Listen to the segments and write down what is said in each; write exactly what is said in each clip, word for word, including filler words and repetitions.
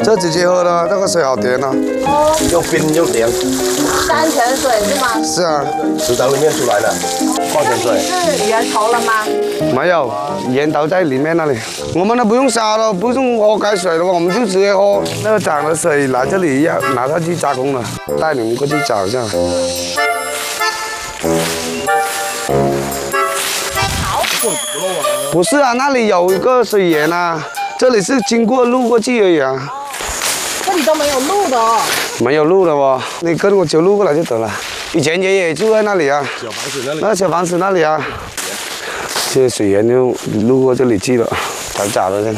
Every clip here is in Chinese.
这直接喝的，这个水好甜啊。 哦。又冰又甜。 山泉水是吗？ 是啊。 池塘里面出来的矿泉水。 是源头了吗？ 没有，源头在里面那里。我们都不用烧了，不用喝开水的话，我们就直接喝那个厂的水，来这里要拿下去加工了，带你们过去找一下。不是啊，那里有一个水源啊，这里是经过路过去而已啊。 这里都没有路的哦。 没有路了哦，你跟我走路过来就得了。以前爷爷住在那里啊， 小房子那里。 那小房子那里啊，这些水源就路过这里去了，找找的。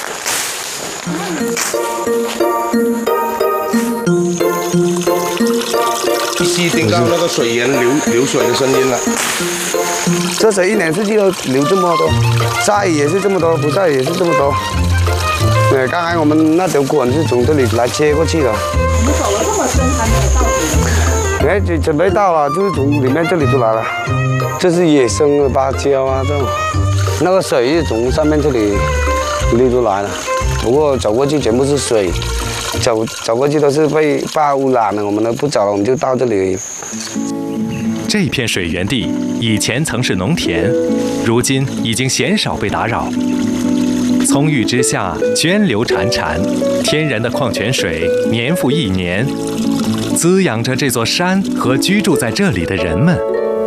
依稀听到那个水源流流水的声音了。 这水一年四季都流这么多，下雨也是这么多，不下雨也是这么多。对，刚才我们那条管是从这里来切过去的。 我们走了这么深还没有到底。 哎，准准备到了，就是从里面这里出来了。这是野生的芭蕉啊，这种。那个水是从上面这里流出来的，不过走过去全部是水，走走过去都是被怕污染了，我们都不走了，我们就到这里而已。 这片水源地以前曾是农田，如今已经鲜少被打扰。葱郁之下，涓流潺潺，天然的矿泉水年复一年，滋养着这座山和居住在这里的人们。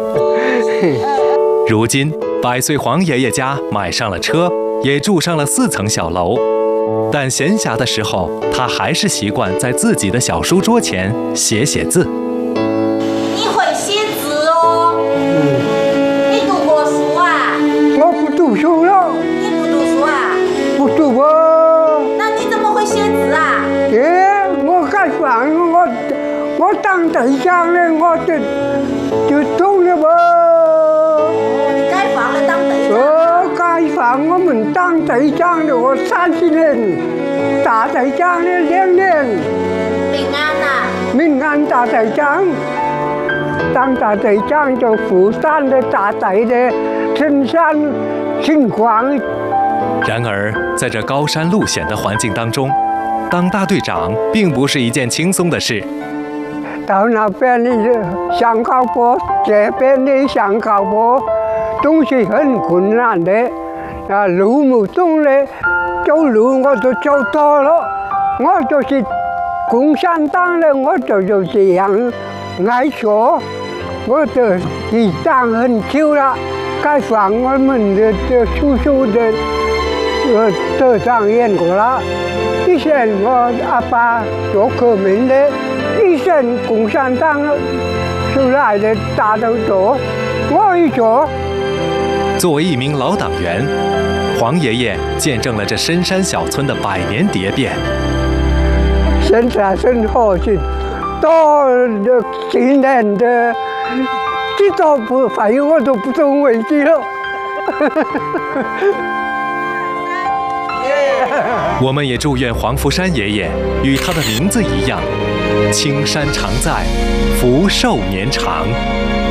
如今，百岁黄爷爷家买上了车，也住上了四层小楼。但闲暇的时候，他还是习惯在自己的小书桌前写写字。 你会写字哦？嗯。你读过书啊？ 我不读书了。 你不读书啊？ 不读啊。 那你怎么会写字啊？ 哎，我盖房，我我当队长了，我就就中了吧。 你盖房了当队长？ 哦，盖房我们当队长了，我三十年，大队长了两年。 平安呐。 平安大队长，当大队长就负担的大队的生产情况。 然而，在这高山路险的环境当中，当大队长并不是一件轻松的事。 到那边的想考坡，这边的想考坡，都是很困难的。啊，路没动嘞，走路我都走多了。我就是共产党的，我就就这样爱说，我就一当很久了。盖房我们的的叔叔的。我队长演过了，以前我阿爸做革命的，以前共产党出来的大都做，我一做。 作为一名老党员，黄爷爷见证了这深山小村的百年蝶变。 现在生活是多的几年的，这都不反正我都不懂回去了。 我们也祝愿黄福山爷爷与他的名字一样，青山常在，福寿绵长。